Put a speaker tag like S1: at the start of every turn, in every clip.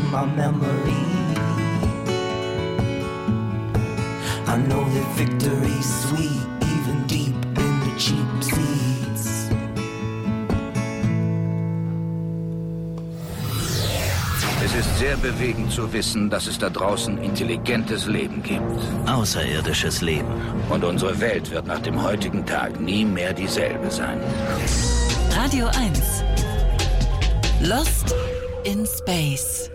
S1: my memory. I know that victory's sweet, even deep in the cheap seats.
S2: Es ist sehr bewegend zu wissen, dass es da draußen intelligentes Leben gibt.
S3: Außerirdisches Leben.
S2: Und unsere Welt wird nach dem heutigen Tag nie mehr dieselbe sein.
S4: Radio 1. Lost in Space.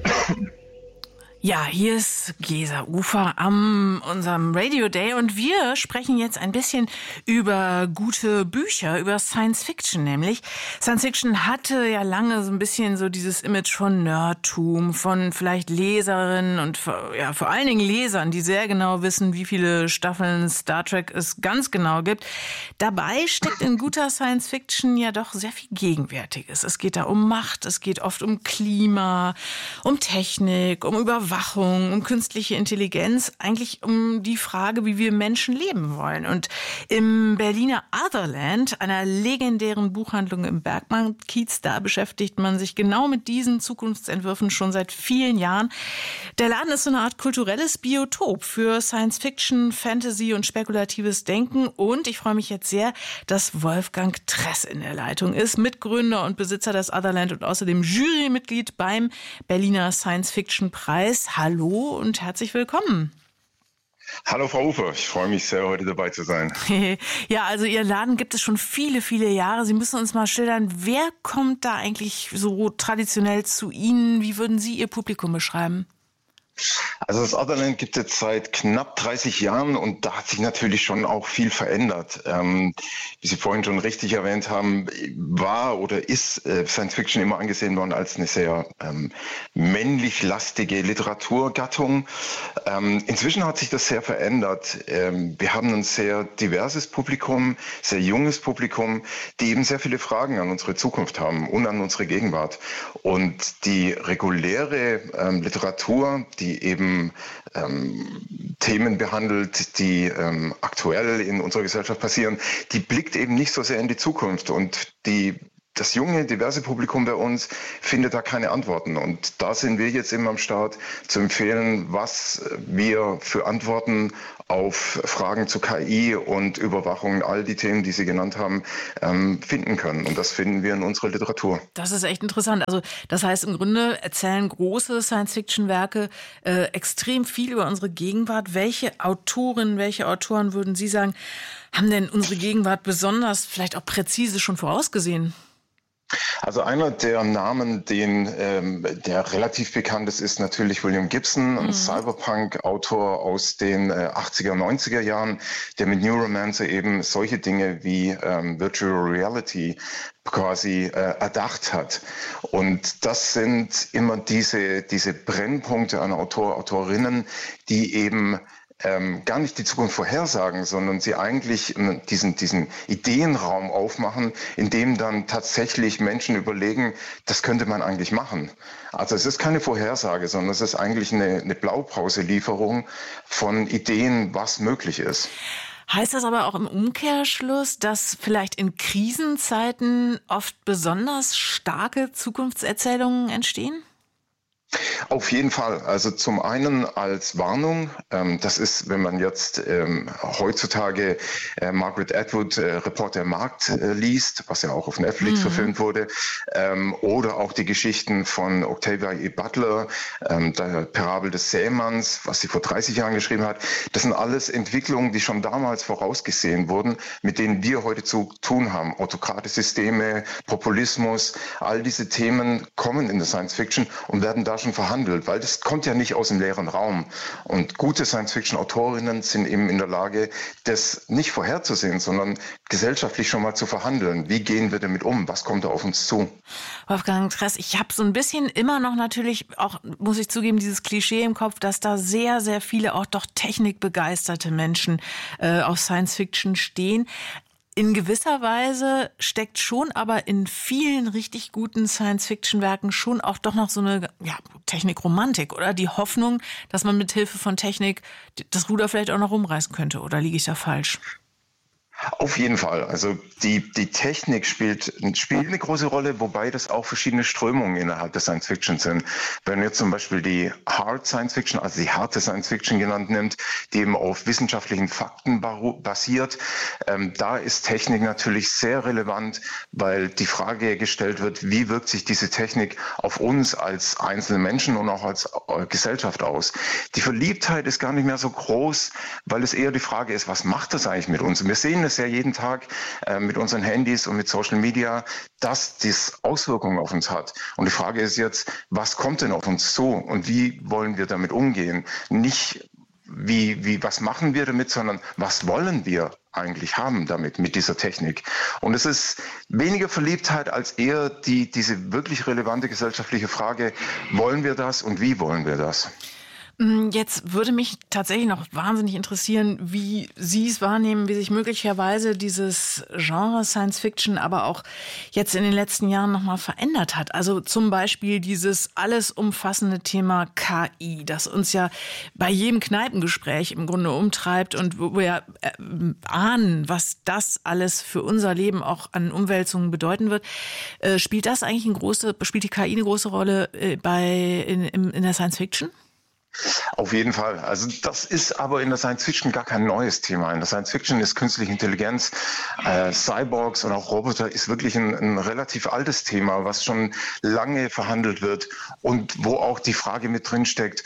S5: Ja, hier ist Gesa Ufer am unserem Radio Day und wir sprechen jetzt ein bisschen über gute Bücher, über Science Fiction nämlich. Science Fiction hatte ja lange so ein bisschen so dieses Image von Nerdtum, von vielleicht Leserinnen und ja, vor allen Dingen Lesern, die sehr genau wissen, wie viele Staffeln Star Trek es ganz genau gibt. Dabei steckt in guter Science Fiction ja doch sehr viel Gegenwärtiges. Es geht da um Macht, es geht oft um Klima, um Technik, um Überwachung, um künstliche Intelligenz, eigentlich um die Frage, wie wir Menschen leben wollen. Und im Berliner Otherland, einer legendären Buchhandlung im Bergmann-Kiez, da beschäftigt man sich genau mit diesen Zukunftsentwürfen schon seit vielen Jahren. Der Laden ist so eine Art kulturelles Biotop für Science-Fiction, Fantasy und spekulatives Denken. Und ich freue mich jetzt sehr, dass Wolfgang Tress in der Leitung ist, Mitgründer und Besitzer des Otherland und außerdem Jurymitglied beim Berliner Science-Fiction-Preis. Hallo und herzlich willkommen.
S6: Hallo Frau Ufer, ich freue mich sehr, heute dabei zu sein.
S5: Ja, also Ihr Laden gibt es schon viele, viele Jahre. Sie müssen uns mal schildern, wer kommt da eigentlich so traditionell zu Ihnen? Wie würden Sie Ihr Publikum beschreiben?
S6: Also das Otherland gibt es jetzt seit knapp 30 Jahren und da hat sich natürlich schon auch viel verändert. Wie Sie vorhin schon richtig erwähnt haben, war oder ist Science Fiction immer angesehen worden als eine sehr männlich lastige Literaturgattung. Inzwischen hat sich das sehr verändert. Wir haben ein sehr diverses Publikum, sehr junges Publikum, die eben sehr viele Fragen an unsere Zukunft haben und an unsere Gegenwart. Und die reguläre Literatur, die eben Themen behandelt, die aktuell in unserer Gesellschaft passieren, die blickt eben nicht so sehr in die Zukunft. Und das junge, diverse Publikum bei uns findet da keine Antworten. Und da sind wir jetzt eben am Start, zu empfehlen, was wir für Antworten auf Fragen zu KI und Überwachung, all die Themen, die Sie genannt haben, finden können. Und das finden wir in unserer Literatur.
S5: Das ist echt interessant. Also das heißt, im Grunde erzählen große Science-Fiction-Werke extrem viel über unsere Gegenwart. Welche Autorinnen, welche Autoren, würden Sie sagen, haben denn unsere Gegenwart besonders, vielleicht auch präzise schon vorausgesehen?
S6: Also einer der Namen, der relativ bekannt ist natürlich William Gibson, ein Cyberpunk-Autor aus den 80er, 90er Jahren, der mit Neuromancer eben solche Dinge wie Virtual Reality quasi erdacht hat. Und das sind immer diese Brennpunkte an Autorinnen, die eben gar nicht die Zukunft vorhersagen, sondern sie eigentlich diesen Ideenraum aufmachen, in dem dann tatsächlich Menschen überlegen, das könnte man eigentlich machen. Also es ist keine Vorhersage, sondern es ist eigentlich eine Blaupauselieferung von Ideen, was möglich ist.
S5: Heißt das aber auch im Umkehrschluss, dass vielleicht in Krisenzeiten oft besonders starke Zukunftserzählungen entstehen?
S6: Auf jeden Fall. Also zum einen als Warnung. Das ist, wenn man jetzt heutzutage Margaret Atwood, Reporter im Markt liest, was ja auch auf Netflix verfilmt wurde, oder auch die Geschichten von Octavia E. Butler, der Parabel des Sämanns, was sie vor 30 Jahren geschrieben hat. Das sind alles Entwicklungen, die schon damals vorausgesehen wurden, mit denen wir heute zu tun haben. Autokratische Systeme, Populismus, all diese Themen kommen in der Science Fiction und werden da schon verhandelt, weil das kommt ja nicht aus dem leeren Raum. Und gute Science-Fiction-Autorinnen sind eben in der Lage, das nicht vorherzusehen, sondern gesellschaftlich schon mal zu verhandeln. Wie gehen wir damit um? Was kommt da auf uns zu?
S5: Wolfgang Tress, ich habe so ein bisschen immer noch natürlich auch, muss ich zugeben, dieses Klischee im Kopf, dass da sehr, sehr viele auch doch technikbegeisterte Menschen auf Science-Fiction stehen. In gewisser Weise steckt schon aber in vielen richtig guten Science-Fiction-Werken schon auch doch noch so eine Technikromantik oder die Hoffnung, dass man mit Hilfe von Technik das Ruder vielleicht auch noch rumreißen könnte. Oder liege ich da falsch?
S6: Auf jeden Fall. Also die Technik spielt eine große Rolle, wobei das auch verschiedene Strömungen innerhalb der Science Fiction sind. Wenn man jetzt zum Beispiel die Hard Science Fiction, also die harte Science Fiction genannt nimmt, die eben auf wissenschaftlichen Fakten basiert, da ist Technik natürlich sehr relevant, weil die Frage gestellt wird, wie wirkt sich diese Technik auf uns als einzelne Menschen und auch als Gesellschaft aus. Die Verliebtheit ist gar nicht mehr so groß, weil es eher die Frage ist, was macht das eigentlich mit uns? Und wir sehen es ja jeden Tag mit unseren Handys und mit Social Media, dass das Auswirkungen auf uns hat. Und die Frage ist jetzt, was kommt denn auf uns zu und wie wollen wir damit umgehen? Nicht was machen wir damit, sondern was wollen wir eigentlich haben damit, mit dieser Technik. Und es ist weniger Verliebtheit als eher diese wirklich relevante gesellschaftliche Frage, wollen wir das und wie wollen wir das?
S5: Jetzt würde mich tatsächlich noch wahnsinnig interessieren, wie Sie es wahrnehmen, wie sich möglicherweise dieses Genre Science Fiction aber auch jetzt in den letzten Jahren nochmal verändert hat. Also zum Beispiel dieses alles umfassende Thema KI, das uns ja bei jedem Kneipengespräch im Grunde umtreibt und wo wir ahnen, was das alles für unser Leben auch an Umwälzungen bedeuten wird. Spielt die KI eine große Rolle in der Science Fiction?
S6: Auf jeden Fall. Also das ist aber in der Science Fiction gar kein neues Thema. In der Science Fiction ist künstliche Intelligenz, Cyborgs und auch Roboter ist wirklich ein relativ altes Thema, was schon lange verhandelt wird und wo auch die Frage mit drin steckt,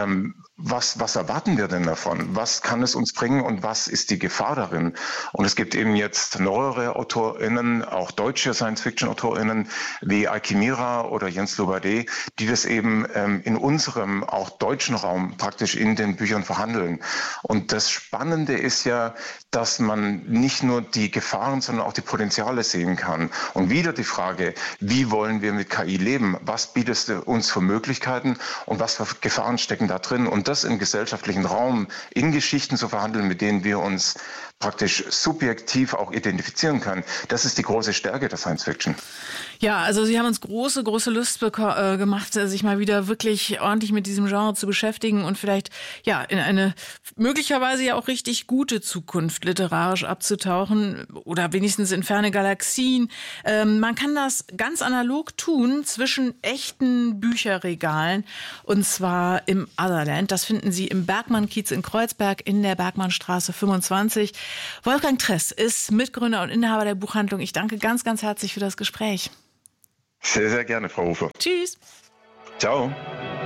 S6: was erwarten wir denn davon? Was kann es uns bringen und was ist die Gefahr darin? Und es gibt eben jetzt neuere AutorInnen, auch deutsche Science-Fiction-AutorInnen wie Eike Mira oder Jens Lobade, die das eben in unserem auch deutschen Raum praktisch in den Büchern verhandeln. Und das Spannende ist ja, dass man nicht nur die Gefahren, sondern auch die Potenziale sehen kann. Und wieder die Frage, wie wollen wir mit KI leben? Was bietet es uns für Möglichkeiten und was für Gefahren stecken da drin? Und das im gesellschaftlichen Raum in Geschichten zu verhandeln, mit denen wir uns praktisch subjektiv auch identifizieren können. Das ist die große Stärke der Science Fiction.
S5: Ja, also Sie haben uns große Lust gemacht, sich mal wieder wirklich ordentlich mit diesem Genre zu beschäftigen und vielleicht ja in eine möglicherweise ja auch richtig gute Zukunft literarisch abzutauchen oder wenigstens in ferne Galaxien. Man kann das ganz analog tun zwischen echten Bücherregalen und zwar im Otherland. Das finden Sie im Bergmann-Kiez in Kreuzberg in der Bergmannstraße 25. Wolfgang Tress ist Mitgründer und Inhaber der Buchhandlung. Ich danke ganz, ganz herzlich für das Gespräch.
S6: Sehr, sehr gerne, Frau Hofer.
S5: Tschüss.
S6: Ciao.